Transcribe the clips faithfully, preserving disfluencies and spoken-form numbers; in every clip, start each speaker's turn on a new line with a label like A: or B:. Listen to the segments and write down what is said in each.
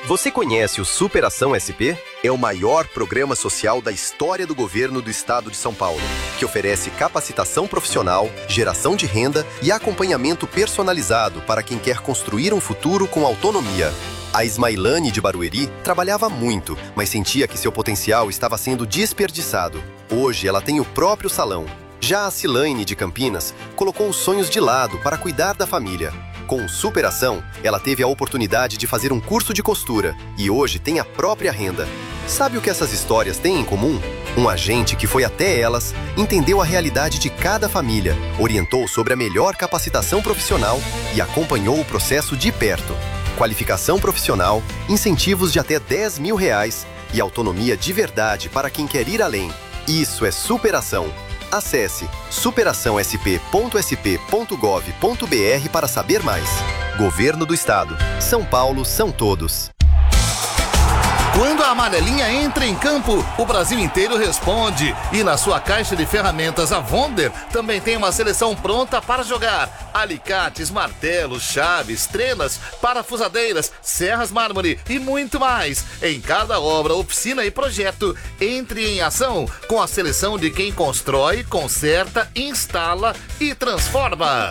A: Você conhece o Superação S P?
B: É o maior programa social da história do governo do estado de São Paulo, que oferece capacitação profissional, geração de renda e acompanhamento personalizado para quem quer construir um futuro com autonomia. A Ismailane de Barueri trabalhava muito, mas sentia que seu potencial estava sendo desperdiçado. Hoje ela tem o próprio salão. Já a Cilaine de Campinas colocou os sonhos de lado para cuidar da família. Com Superação, ela teve a oportunidade de fazer um curso de costura e hoje tem a própria renda. Sabe o que essas histórias têm em comum? Um agente que foi até elas, entendeu a realidade de cada família, orientou sobre a melhor capacitação profissional e acompanhou o processo de perto. Qualificação profissional, incentivos de até dez mil reais e autonomia de verdade para quem quer ir além. Isso é superação. Acesse superação s p ponto s p ponto gov ponto b r para saber mais. Governo do Estado. São Paulo são todos.
C: Quando a amarelinha entra em campo, o Brasil inteiro responde. E na sua caixa de ferramentas, a Wonder também tem uma seleção pronta para jogar. Alicates, martelos, chaves, trenas, parafusadeiras, serras mármore e muito mais. Em cada obra, oficina e projeto, entre em ação com a seleção de quem constrói, conserta, instala e transforma.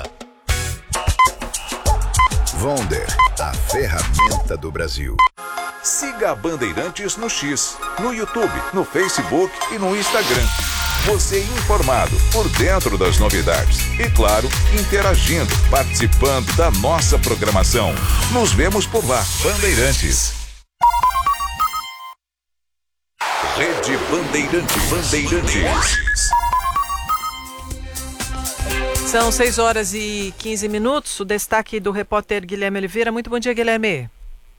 D: Wonder, a ferramenta do Brasil.
E: Siga a Bandeirantes no X, no YouTube, no Facebook e no Instagram. Você informado, por dentro das novidades. E claro, interagindo, participando da nossa programação. Nos vemos por lá. Bandeirantes. Rede Bandeirantes. Bandeirantes.
F: São seis horas e quinze minutos. O destaque do repórter Guilherme Oliveira. Muito bom dia, Guilherme.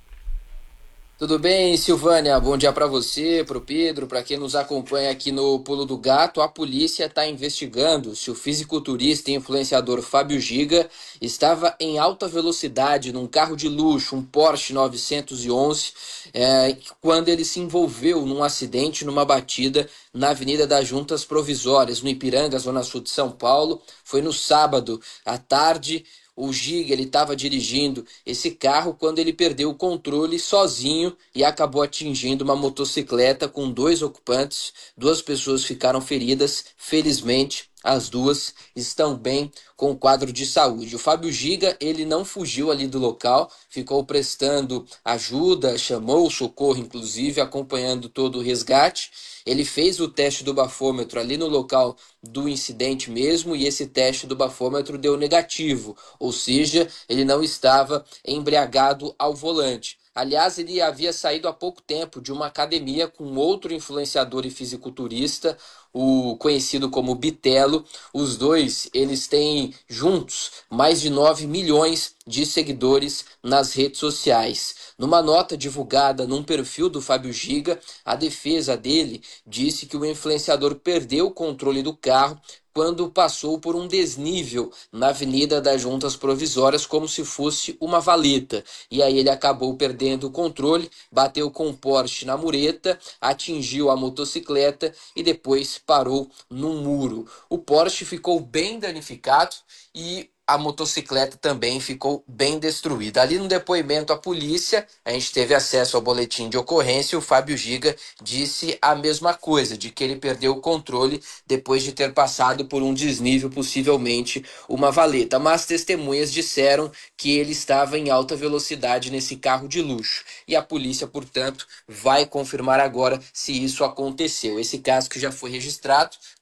G: Tudo bem, Silvânia? Bom dia para você, para o Pedro, para quem nos acompanha aqui no Pulo do Gato. A polícia está investigando se o fisiculturista e influenciador Fábio Giga estava em alta velocidade num carro de luxo, um Porsche novecentos e onze, é, quando ele se envolveu num acidente, numa batida na Avenida das Juntas Provisórias, no Ipiranga, zona sul de São Paulo. Foi no sábado à tarde. O Giga, ele estava dirigindo esse carro quando ele perdeu o controle sozinho e acabou atingindo uma motocicleta com dois ocupantes. Duas pessoas ficaram feridas. Felizmente, as duas estão bem com quadro de saúde. O Fábio Giga, ele não fugiu ali do local, ficou prestando ajuda, chamou o socorro, inclusive, acompanhando todo o resgate. Ele fez o teste do bafômetro ali no local do incidente mesmo e esse teste do bafômetro deu negativo, ou seja, ele não estava embriagado ao volante. Aliás, ele havia saído há pouco tempo de uma academia com outro influenciador e fisiculturista, o conhecido como Bitelo. Os dois, eles têm juntos mais de nove milhões de seguidores nas redes sociais. Numa nota divulgada num perfil do Fábio Giga, a defesa dele disse que o influenciador perdeu o controle do carro quando passou por um desnível na Avenida das Juntas Provisórias, como se fosse uma valeta. E aí ele acabou perdendo o controle, bateu com o Porsche na mureta, atingiu a motocicleta e depois parou num muro. O Porsche ficou bem danificado e a motocicleta também ficou bem destruída. Ali no depoimento à polícia, a gente teve acesso ao boletim de ocorrência, o Fábio Giga disse a mesma coisa, de que ele perdeu o controle depois de ter passado por um desnível, possivelmente uma valeta. Mas testemunhas disseram que ele estava em alta velocidade nesse carro de luxo. E a polícia, portanto, vai confirmar agora se isso aconteceu. Esse caso que já foi registrado